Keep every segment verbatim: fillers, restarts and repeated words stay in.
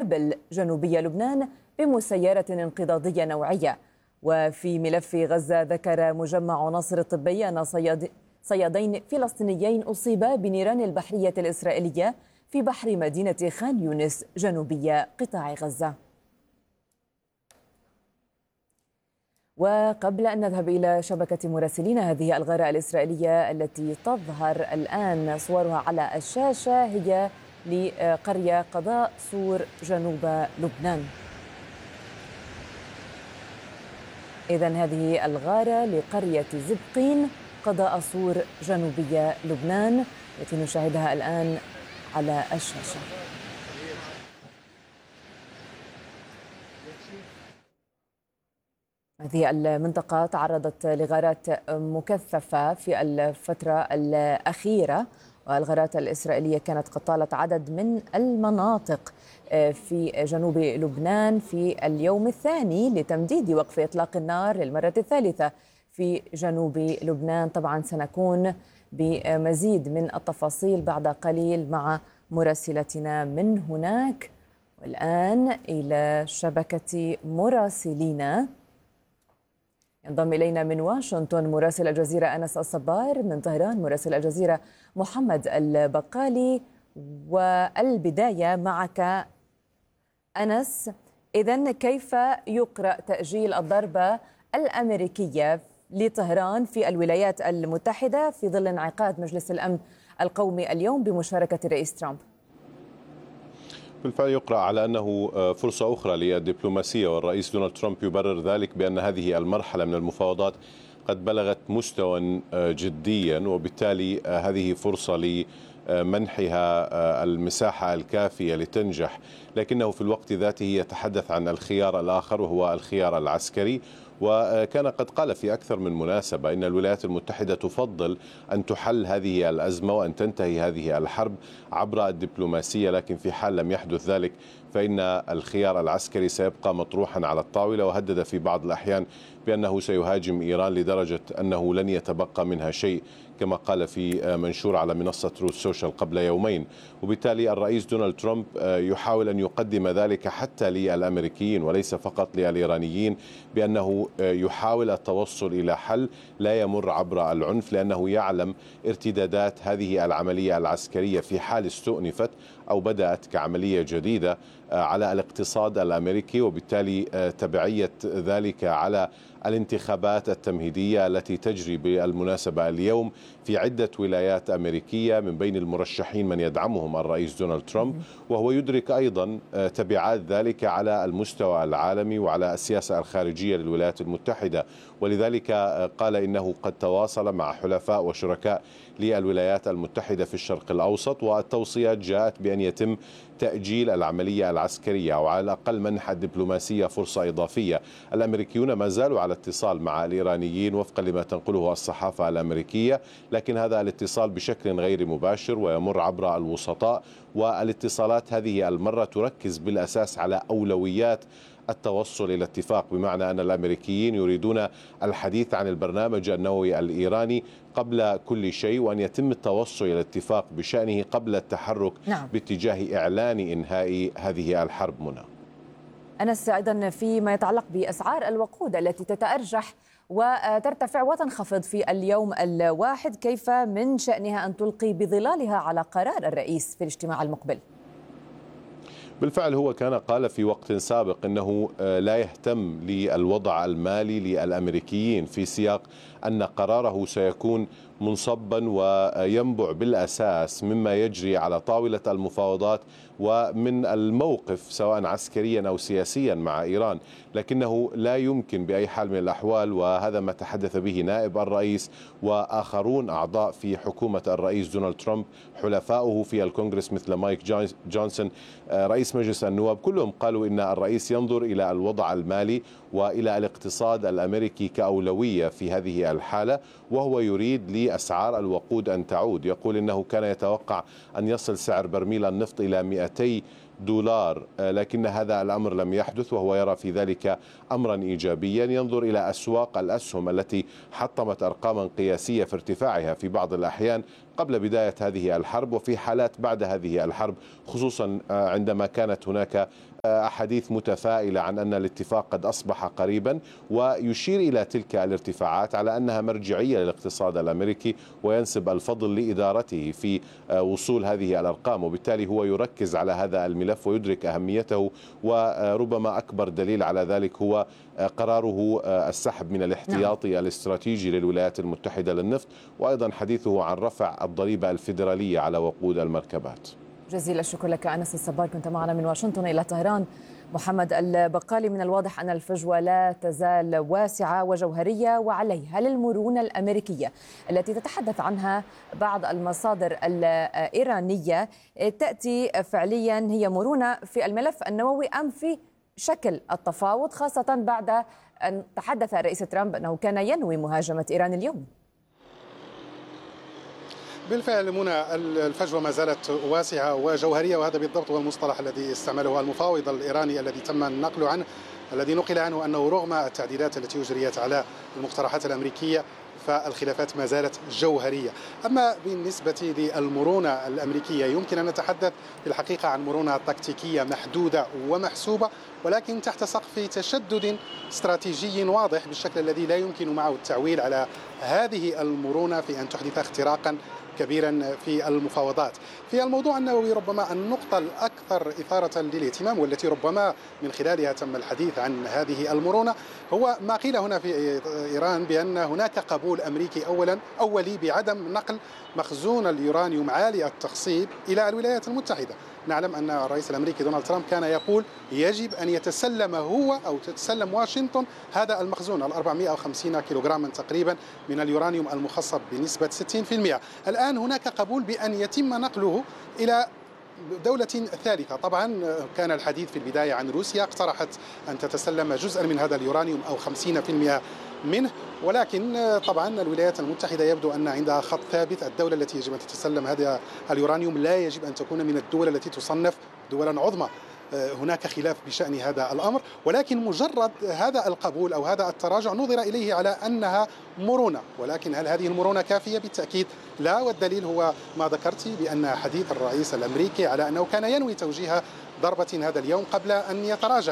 بابل جنوبي لبنان بمسيرة انقضاضية نوعية. وفي ملف غزة ذكر مجمع ناصر الطبي أن صياد صيادين فلسطينيين أصيبا بنيران البحرية الإسرائيلية في بحر مدينة خان يونس جنوبي قطاع غزة. وقبل أن نذهب إلى شبكة مراسلين، هذه الغارة الإسرائيلية التي تظهر الآن صورها على الشاشة هي لقرية قضاء صور جنوب لبنان. إذن هذه الغارة لقرية زبقين قضاء صور جنوبي لبنان التي نشاهدها الآن على الشاشة. هذه المنطقة تعرضت لغارات مكثفة في الفترة الأخيرة، والغارات الإسرائيلية كانت قد طالت عدد من المناطق في جنوب لبنان في اليوم الثاني لتمديد وقف إطلاق النار للمرة الثالثة في جنوب لبنان. طبعا سنكون بمزيد من التفاصيل بعد قليل مع مراسلتنا من هناك. والآن إلى شبكة مراسلينا، ينضم إلينا من واشنطن مراسل الجزيرة أنس الصبار، من طهران مراسل الجزيرة محمد البقالي. والبداية معك أنس، إذن كيف يقرأ تأجيل الضربة الأمريكية لطهران في الولايات المتحدة في ظل انعقاد مجلس الأمن القومي اليوم بمشاركة الرئيس ترامب؟ بالفعل يقرأ على أنه فرصة أخرى للدبلوماسية، والرئيس دونالد ترامب يبرر ذلك بأن هذه المرحلة من المفاوضات قد بلغت مستوى جديا، وبالتالي هذه فرصة لمنحها المساحة الكافية لتنجح. لكنه في الوقت ذاته يتحدث عن الخيار الآخر وهو الخيار العسكري، وكان قد قال في أكثر من مناسبة إن الولايات المتحدة تفضل أن تحل هذه الأزمة وأن تنتهي هذه الحرب عبر الدبلوماسية، لكن في حال لم يحدث ذلك فإن الخيار العسكري سيبقى مطروحا على الطاولة. وهدد في بعض الأحيان بأنه سيهاجم إيران لدرجة أنه لن يتبقى منها شيء، كما قال في منشور على منصة تروث سوشيال قبل يومين. وبالتالي الرئيس دونالد ترامب يحاول أن يقدم ذلك حتى للأمريكيين وليس فقط للإيرانيين، بأنه يحاول التوصل إلى حل لا يمر عبر العنف، لأنه يعلم ارتدادات هذه العملية العسكرية في حال استؤنفت أو بدأت كعملية جديدة على الاقتصاد الأمريكي، وبالتالي تبعية ذلك على الانتخابات التمهيدية التي تجري بالمناسبة اليوم في عدة ولايات أمريكية، من بين المرشحين من يدعمهم الرئيس دونالد ترامب، وهو يدرك أيضا تبعات ذلك على المستوى العالمي وعلى السياسة الخارجية للولايات المتحدة. ولذلك قال إنه قد تواصل مع حلفاء وشركاء للولايات المتحدة في الشرق الأوسط، والتوصيات جاءت بأن يتم تأجيل العملية العسكرية أو على الأقل منح الدبلوماسية فرصة إضافية. الأمريكيون ما زالوا على اتصال مع الإيرانيين وفقا لما تنقله الصحافة الأمريكية، لكن هذا الاتصال بشكل غير مباشر ويمر عبر الوسطاء، والاتصالات هذه المرة تركز بالأساس على أولويات التوصل إلى اتفاق، بمعنى أن الأمريكيين يريدون الحديث عن البرنامج النووي الإيراني قبل كل شيء، وأن يتم التوصل إلى اتفاق بشأنه قبل التحرك نعم. باتجاه إعلان إنهاء هذه الحرب. منى أنس، أيضا فيما يتعلق بأسعار الوقود التي تتأرجح وترتفع وتنخفض في اليوم الواحد، كيف من شأنها أن تلقي بظلالها على قرار الرئيس في الاجتماع المقبل؟ بالفعل هو كان قال في وقت سابق أنه لا يهتم للوضع المالي للأمريكيين، في سياق أن قراره سيكون منصبا وينبع بالأساس مما يجري على طاولة المفاوضات ومن الموقف سواء عسكريا أو سياسيا مع إيران، لكنه لا يمكن بأي حال من الأحوال، وهذا ما تحدث به نائب الرئيس وآخرون أعضاء في حكومة الرئيس دونالد ترامب حلفاؤه في الكونغرس مثل مايك جونسون رئيس مجلس النواب، كلهم قالوا إن الرئيس ينظر إلى الوضع المالي وإلى الاقتصاد الأمريكي كأولوية في هذه الحالة، وهو يريد لأسعار الوقود أن تعود. يقول إنه كان يتوقع أن يصل سعر برميل النفط إلى مئتي دولار، لكن هذا الأمر لم يحدث، وهو يرى في ذلك أمرا إيجابيا. ينظر إلى أسواق الأسهم التي حطمت أرقاما قياسية في ارتفاعها في بعض الأحيان قبل بداية هذه الحرب وفي حالات بعد هذه الحرب، خصوصا عندما كانت هناك أحاديث متفائلة عن أن الاتفاق قد أصبح قريبا، ويشير إلى تلك الارتفاعات على أنها مرجعية للاقتصاد الأمريكي، وينسب الفضل لإدارته في وصول هذه الأرقام، وبالتالي هو يركز على هذا الملف ويدرك أهميته. وربما أكبر دليل على ذلك هو قراره السحب من الاحتياطي الاستراتيجي للولايات المتحدة للنفط، وأيضا حديثه عن رفع الضريبة الفيدرالية على وقود المركبات. جزيل الشكر لك أنس الصبار، كنت معنا من واشنطن إلى طهران. محمد البقالي، من الواضح أن الفجوة لا تزال واسعة وجوهرية، وعليها للمرونة الأمريكية التي تتحدث عنها بعض المصادر الإيرانية تأتي فعليا هي مرونة في الملف النووي أم في شكل التفاوض، خاصة بعد أن تحدث الرئيس ترامب أنه كان ينوي مهاجمة إيران اليوم؟ بالفعل منى، الفجوة ما زالت واسعة وجوهرية، وهذا بالضبط هو المصطلح الذي استعمله المفاوض الإيراني الذي تم النقل عنه الذي نقل عنه أنه رغم التعديلات التي أجريت على المقترحات الأمريكية فالخلافات ما زالت جوهرية. أما بالنسبة للمرونة الأمريكية يمكن أن نتحدث في الحقيقة عن مرونة تكتيكية محدودة ومحسوبة، ولكن تحت سقف تشدد استراتيجي واضح بالشكل الذي لا يمكن معه التعويل على هذه المرونة في أن تحدث اختراقا كبيرا في المفاوضات. في الموضوع النووي ربما النقطة الأكثر إثارة للاهتمام والتي ربما من خلالها تم الحديث عن هذه المرونة هو ما قيل هنا في إيران بأن هناك قبول أمريكي أولا أولي بعدم نقل مخزون اليورانيوم عالي التخصيب إلى الولايات المتحدة. نعلم أن الرئيس الأمريكي دونالد ترامب كان يقول يجب أن يتسلم هو أو تتسلم واشنطن هذا المخزون ال أربعمئة وخمسين كيلوغراما تقريبا من اليورانيوم المخصب بنسبة ستين بالمئة. الآن هناك قبول بأن يتم نقله إلى دولة ثالثة. طبعا كان الحديث في البداية عن روسيا، اقترحت أن تتسلم جزءا من هذا اليورانيوم أو خمسين بالمئة منه، ولكن طبعا الولايات المتحدة يبدو أن عندها خط ثابت. الدولة التي يجب أن تتسلم هذا اليورانيوم لا يجب أن تكون من الدول التي تصنف دولا عظمى. هناك خلاف بشأن هذا الأمر، ولكن مجرد هذا القبول أو هذا التراجع نظر إليه على أنها مرونة. ولكن هل هذه المرونة كافية؟ بالتأكيد لا، والدليل هو ما ذكرت بأن حديث الرئيس الأمريكي على أنه كان ينوي توجيه ضربة هذا اليوم قبل أن يتراجع.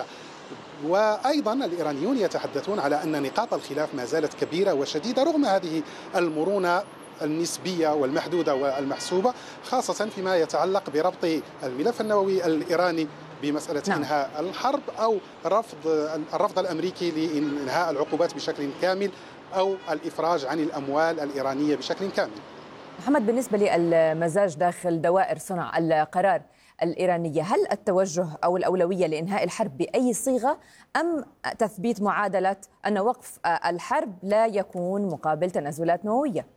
وأيضا الإيرانيون يتحدثون على أن نقاط الخلاف ما زالت كبيرة وشديدة رغم هذه المرونة النسبية والمحدودة والمحسوبة، خاصة فيما يتعلق بربط الملف النووي الإيراني بمسألة نعم. إنهاء الحرب أو رفض الرفض الأمريكي لإنهاء العقوبات بشكل كامل أو الإفراج عن الأموال الإيرانية بشكل كامل. محمد، بالنسبة للمزاج داخل دوائر صنع القرار الإيرانية، هل التوجه أو الأولوية لإنهاء الحرب بأي صيغة أم تثبيت معادلة أن وقف الحرب لا يكون مقابل تنازلات نووية؟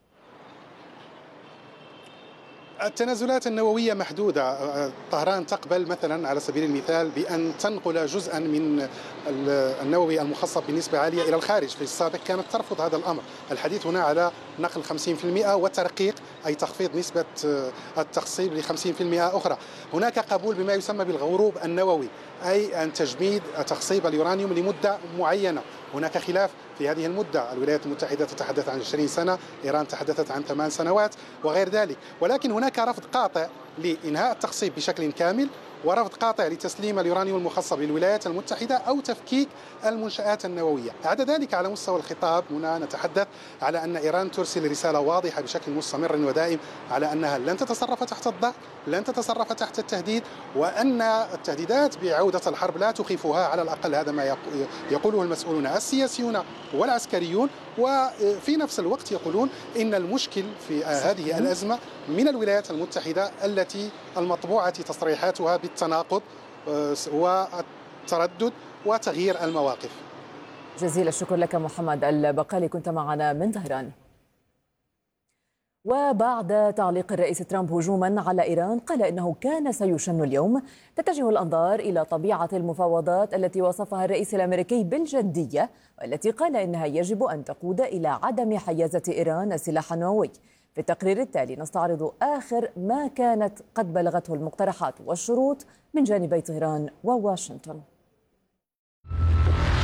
التنازلات النووية محدودة. طهران تقبل مثلا على سبيل المثال بأن تنقل جزءا من النووي المخصب بنسبة عالية إلى الخارج. في السابق كانت ترفض هذا الأمر. الحديث هنا على نقل خمسين بالمئة وترقيق أي تخفيض نسبة التخصيب ل خمسين بالمئة أخرى. هناك قبول بما يسمى بالغروب النووي أي أن تجميد تخصيب اليورانيوم لمدة معينة. هناك خلاف في هذه المدة، الولايات المتحدة تتحدث عن عشرين سنة، إيران تحدثت عن ثمان سنوات وغير ذلك. ولكن هناك رفض قاطع لإنهاء التخصيب بشكل كامل ورفض قاطع لتسليم اليورانيوم المخصب للولايات المتحدة أو تفكيك المنشآت النووية. بعد ذلك على مستوى الخطاب هنا نتحدث على أن إيران ترسل رسالة واضحة بشكل مستمر ودائم على أنها لن تتصرف تحت الضغط، لن تتصرف تحت التهديد، وأن التهديدات بعودة الحرب لا تخيفها. على الأقل هذا ما يقوله المسؤولون السياسيون والعسكريون. وفي نفس الوقت يقولون إن المشكل في هذه الأزمة من الولايات المتحدة التي المطبوعة تصريحاتها بالتناقض والتردد وتغيير المواقف. جزيل الشكر لك محمد البقالي، كنت معنا من طهران. وبعد تعليق الرئيس ترامب هجوما على إيران قال إنه كان سيشن اليوم، تتجه الأنظار إلى طبيعة المفاوضات التي وصفها الرئيس الأمريكي بالجدية، والتي قال إنها يجب أن تقود إلى عدم حيازة إيران السلاح النووي. في التقرير التالي نستعرض آخر ما كانت قد بلغته المقترحات والشروط من جانبي طهران وواشنطن.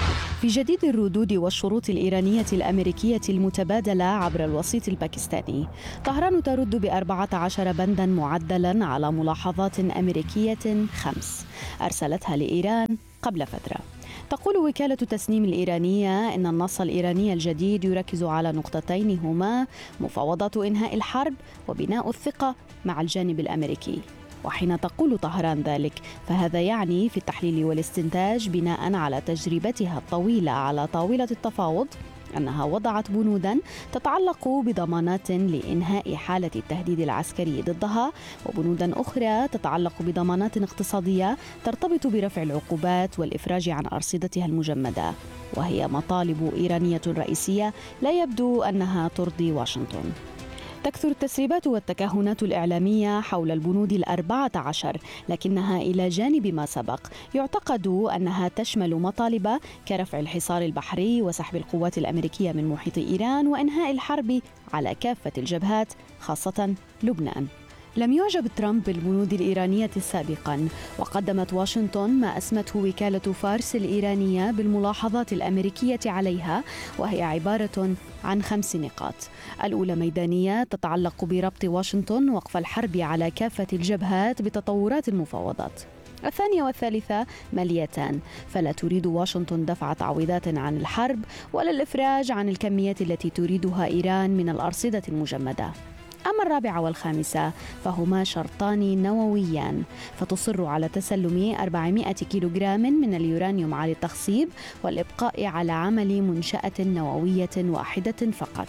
في جديد الردود والشروط الإيرانية الأمريكية المتبادلة عبر الوسيط الباكستاني، طهران ترد بأربعة عشر بنداً معدلاً على ملاحظات أمريكية خمس أرسلتها لإيران قبل فترة. تقول وكالة تسنيم الإيرانية إن النص الإيراني الجديد يركز على نقطتين هما مفاوضات إنهاء الحرب وبناء الثقة مع الجانب الأمريكي. وحين تقول طهران ذلك فهذا يعني في التحليل والاستنتاج بناء على تجربتها الطويلة على طاولة التفاوض أنها وضعت بنوداً تتعلق بضمانات لإنهاء حالة التهديد العسكري ضدها، وبنوداً أخرى تتعلق بضمانات اقتصادية ترتبط برفع العقوبات والإفراج عن أرصدتها المجمدة، وهي مطالب إيرانية رئيسية لا يبدو أنها ترضي واشنطن. تكثر التسريبات والتكهنات الإعلامية حول البنود الأربعة عشر، لكنها إلى جانب ما سبق يعتقد أنها تشمل مطالب كرفع الحصار البحري وسحب القوات الأمريكية من محيط إيران وإنهاء الحرب على كافة الجبهات خاصة لبنان. لم يعجب ترامب بالبنود الإيرانية سابقاً، وقدمت واشنطن ما أسمته وكالة فارس الإيرانية بالملاحظات الأمريكية عليها، وهي عبارة عن خمس نقاط. الأولى ميدانية تتعلق بربط واشنطن وقف الحرب على كافة الجبهات بتطورات المفاوضات. الثانية والثالثة ماليتان، فلا تريد واشنطن دفع تعويضات عن الحرب ولا الإفراج عن الكميات التي تريدها إيران من الأرصدة المجمدة. أما الرابعة والخامسة فهما شرطان نوويان، فتصر على تسلم أربعمائة كيلوغرام من اليورانيوم على التخصيب والإبقاء على عمل منشأة نووية واحدة فقط.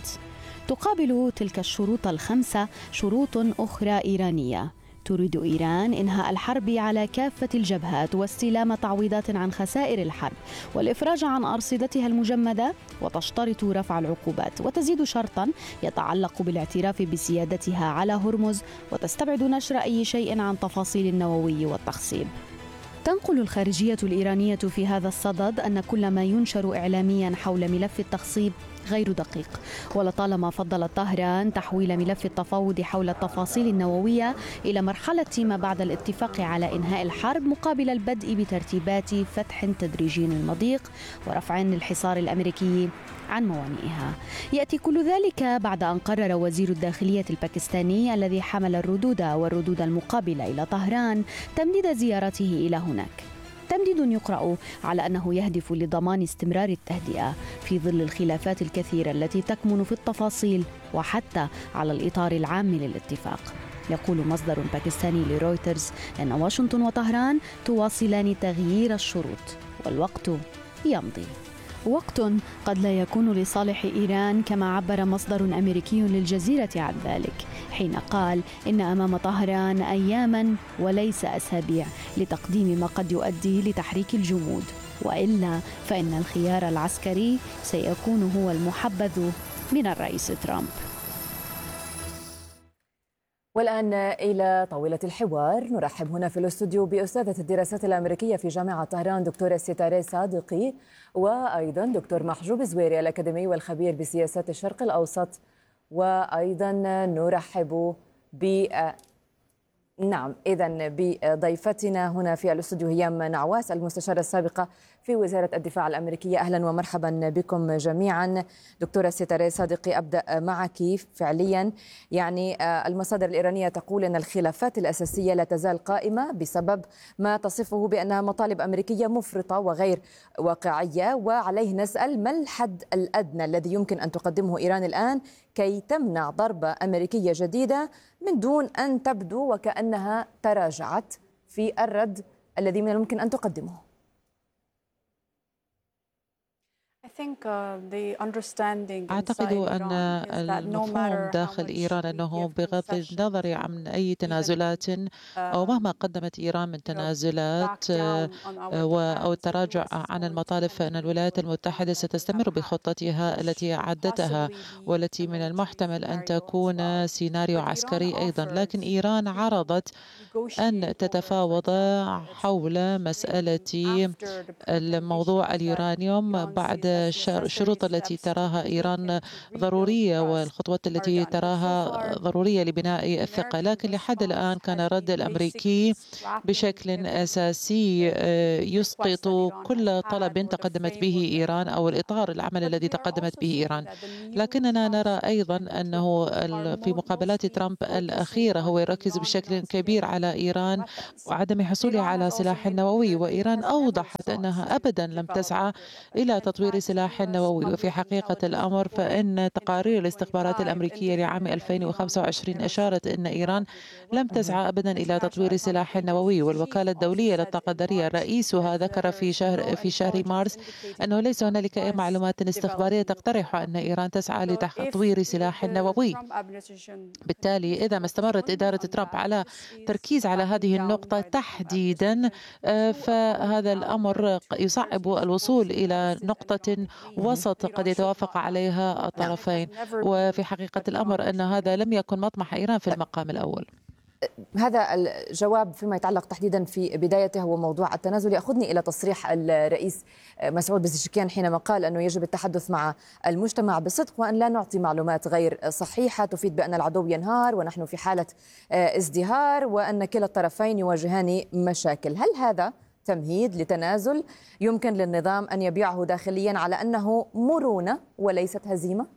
تقابل تلك الشروط الخمسة شروط أخرى إيرانية. تريد إيران إنهاء الحرب على كافة الجبهات واستلام تعويضات عن خسائر الحرب والإفراج عن أرصدتها المجمدة، وتشترط رفع العقوبات، وتزيد شرطا يتعلق بالاعتراف بسيادتها على هرمز، وتستبعد نشر أي شيء عن تفاصيل النووي والتخصيب. تنقل الخارجية الإيرانية في هذا الصدد أن كل ما ينشر إعلاميا حول ملف التخصيب غير دقيق، ولطالما فضل طهران تحويل ملف التفاوض حول التفاصيل النووية إلى مرحلة ما بعد الاتفاق على إنهاء الحرب مقابل البدء بترتيبات فتح تدريجي للمضيق ورفع الحصار الأمريكي عن موانئها. يأتي كل ذلك بعد أن قرر وزير الداخلية الباكستاني الذي حمل الردود والردود المقابلة إلى طهران تمديد زيارته إلى هناك. تمديد يقرأ على أنه يهدف لضمان استمرار التهدئة في ظل الخلافات الكثيرة التي تكمن في التفاصيل وحتى على الإطار العام للاتفاق. يقول مصدر باكستاني لرويترز أن واشنطن وطهران تواصلان تغيير الشروط والوقت يمضي. وقت قد لا يكون لصالح إيران كما عبر مصدر أمريكي للجزيرة عن ذلك حين قال إن أمام طهران أياماً وليس أسابيع لتقديم ما قد يؤدي لتحريك الجمود، وإلا فإن الخيار العسكري سيكون هو المحبذ من الرئيس ترامب. والآن إلى طاولة الحوار. نرحب هنا في الاستوديو بأستاذة الدراسات الأمريكية في جامعة طهران دكتورة ستارة صادقي، وأيضا دكتور محجوب زويري الأكاديمي والخبير بسياسات الشرق الأوسط، وأيضا نرحب ب نعم إذا بضيفتنا هنا في الاستوديو هيام نعواس المستشارة السابقة في وزارة الدفاع الأمريكية. أهلا ومرحبا بكم جميعا. دكتورة ستارة صادقي، أبدأ معك. فعليا يعني المصادر الإيرانية تقول أن الخلافات الأساسية لا تزال قائمة بسبب ما تصفه بأنها مطالب أمريكية مفرطة وغير واقعية، وعليه نسأل ما الحد الأدنى الذي يمكن أن تقدمه إيران الآن كي تمنع ضربة أمريكية جديدة من دون أن تبدو وكأنها تراجعت في الرد الذي من الممكن أن تقدمه؟ أعتقد أن المفهوم داخل إيران أنه بغض النظر عن أي تنازلات أو مهما قدمت إيران من تنازلات أو التراجع عن المطالب، فإن الولايات المتحدة ستستمر بخطتها التي عدتها والتي من المحتمل أن تكون سيناريو عسكري أيضا. لكن إيران عرضت أن تتفاوض حول مسألة الموضوع اليورانيوم بعد الشروط التي تراها إيران ضرورية والخطوات التي تراها ضرورية لبناء الثقة، لكن لحد الآن كان الرد الأمريكي بشكل أساسي يسقط كل طلب تقدمت به إيران أو الإطار العمل الذي تقدمت به إيران. لكننا نرى أيضا أنه في مقابلات ترامب الأخيرة هو يركز بشكل كبير على إيران وعدم حصولها على سلاح نووي، وإيران أوضحت أنها أبدا لم تسعى إلى تطوير سلاح نووي. وفي حقيقة الأمر فإن تقارير الاستخبارات الأمريكية لعام ألفين وخمسة وعشرين أشارت أن إيران لم تسعى أبدا إلى تطوير سلاح نووي. والوكالة الدولية للطاقة الذرية رئيسها ذكر في شهر في شهر مارس أنه ليس هنالك أي معلومات استخبارية تقترح أن إيران تسعى لتطوير سلاح نووي. بالتالي إذا ما استمرت إدارة ترامب على تركيز على هذه النقطة تحديدا فهذا الأمر يصعب الوصول إلى نقطة وسط قد يتوافق عليها الطرفين. وفي حقيقة الأمر أن هذا لم يكن مطمح إيران في المقام الأول. هذا الجواب فيما يتعلق تحديدا في بدايته هو موضوع التنازل يأخذني إلى تصريح الرئيس مسعود بزشكيان حينما قال أنه يجب التحدث مع المجتمع بصدق وأن لا نعطي معلومات غير صحيحة تفيد بأن العدو ينهار ونحن في حالة ازدهار وأن كلا الطرفين يواجهان مشاكل. هل هذا تمهيد لتنازل يمكن للنظام أن يبيعه داخليا على أنه مرونة وليست هزيمة؟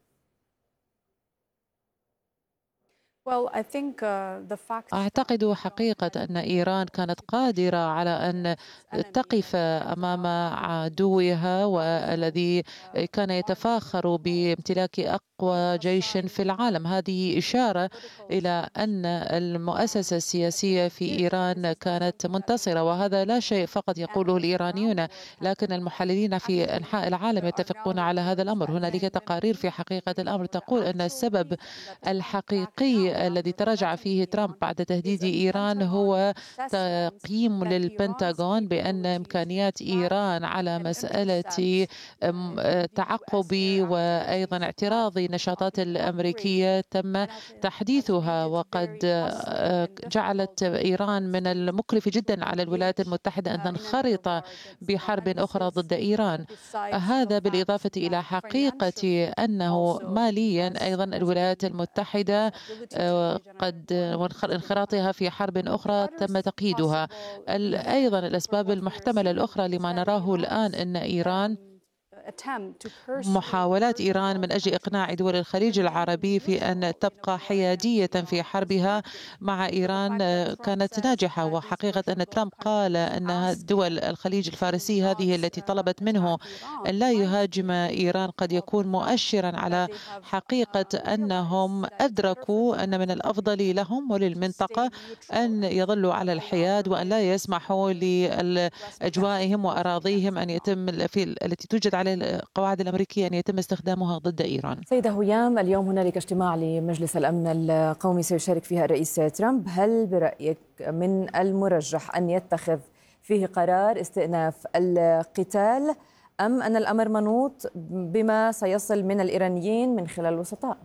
أعتقد حقيقة أن إيران كانت قادرة على أن تقف أمام عدوها والذي كان يتفاخر بامتلاك أقوى جيش في العالم. هذه إشارة إلى أن المؤسسة السياسية في إيران كانت منتصرة، وهذا لا شيء فقط يقوله الإيرانيون لكن المحللين في أنحاء العالم يتفقون على هذا الأمر. هنالك تقارير في حقيقة الأمر تقول أن السبب الحقيقي الذي تراجع فيه ترامب بعد تهديد إيران هو تقييم للبنتاغون بأن إمكانيات إيران على مسألة تعقب وأيضا اعتراض النشاطات الأمريكية تم تحديثها، وقد جعلت إيران من المكلف جدا على الولايات المتحدة أن تنخرط بحرب أخرى ضد إيران. هذا بالإضافة إلى حقيقة أنه ماليا أيضا الولايات المتحدة قد انخراطها في حرب أخرى تم تقييدها. أيضا الأسباب المحتملة الأخرى لما نراه الآن أن إيران محاولات إيران من أجل إقناع دول الخليج العربي في أن تبقى حيادية في حربها مع إيران كانت ناجحة. وحقيقة أن ترامب قال أن دول الخليج الفارسي هذه التي طلبت منه أن لا يهاجم إيران قد يكون مؤشرا على حقيقة أنهم أدركوا أن من الأفضل لهم وللمنطقة أن يظلوا على الحياد وأن لا يسمحوا لأجوائهم وأراضيهم أن يتم في التي توجد على القواعد الأمريكية أن يتم استخدامها ضد إيران. سيدة هيام، اليوم هنالك اجتماع لمجلس الأمن القومي سيشارك فيها الرئيس ترامب. هل برأيك من المرجح أن يتخذ فيه قرار استئناف القتال أم أن الأمر منوط بما سيصل من الإيرانيين من خلال الوسطاء؟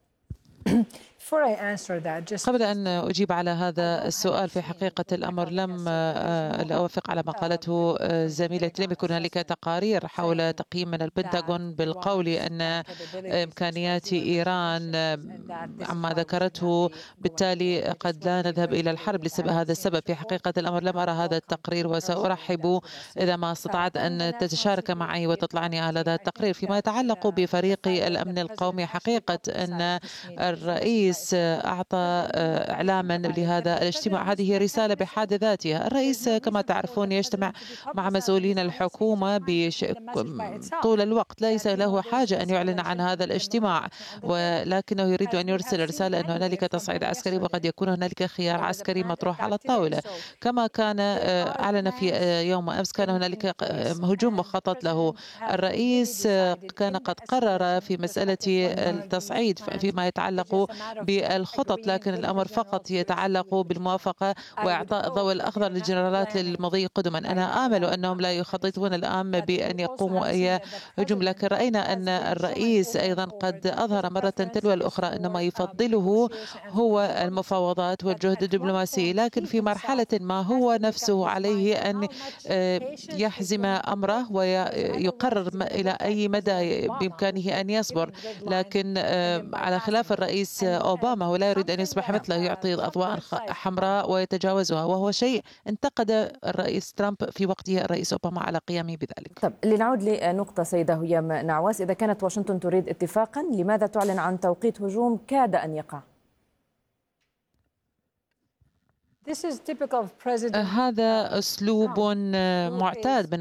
قبل أن أجيب على هذا السؤال في حقيقة الأمر لم أوافق على ما قالته زميلتي. لم يكن هنالك تقارير حول تقييم من البنتاغون بالقول أن إمكانيات إيران عما ذكرته بالتالي قد لا نذهب إلى الحرب لسبب هذا السبب. في حقيقة الأمر لم أرى هذا التقرير وسأرحب إذا ما استطعت أن تتشارك معي وتطلعني على هذا التقرير. فيما يتعلق بفريق الأمن القومي حقيقة أن الرئيس أعطى إعلاما لهذا الاجتماع. هذه رسالة بحد ذاتها. الرئيس كما تعرفون يجتمع مع مسؤولين الحكومة طول الوقت، ليس له حاجة أن يعلن عن هذا الاجتماع، ولكنه يريد أن يرسل رسالة أن هنالك تصعيد عسكري وقد يكون هنالك خيار عسكري مطروح على الطاولة. كما كان أعلن في يوم أمس كان هنالك هجوم مخطط له. الرئيس كان قد قرر في مسألة التصعيد فيما يتعلق بالخطط، لكن الأمر فقط يتعلق بالموافقة وإعطاء الضوء الأخضر للجنرالات للمضي قدما. أنا آمل أنهم لا يخططون الآن بأن يقوموا أي هجوم، لكن رأينا أن الرئيس أيضا قد أظهر مرة تلو الأخرى أن ما يفضله هو المفاوضات والجهد الدبلوماسي، لكن في مرحلة ما هو نفسه عليه أن يحزم أمره ويقرر إلى أي مدى بإمكانه أن يصبر. لكن على خلاف الرئيس أوباما، هو لا يريد أن يصبح مثله، يعطي أضواء حمراء ويتجاوزها، وهو شيء انتقد الرئيس ترامب في وقته الرئيس أوباما على قيامه بذلك. طب لنعود لنقطة سيدة هيام نعواس، إذا كانت واشنطن تريد اتفاقا، لماذا تعلن عن توقيت هجوم كاد أن يقع؟ هذا أسلوب معتاد من